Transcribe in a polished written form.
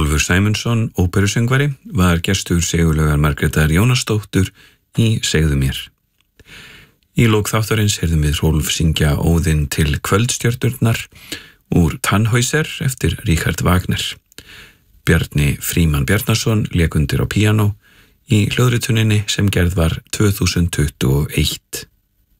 Hrólfur Sæmundsson, óperusöngvari, var gestur Sigurlaugar Margrétar Jónasdóttur í Segðu mér. Í lok þáttarins heyrðum við Hrólf syngja Óðinn til kvöldstjörnurnar úr Tannhäuser eftir Richard Wagner. Bjarni Frímann Bjarnason lék undir á píanó í hljóðrituninni sem gerð var 2021.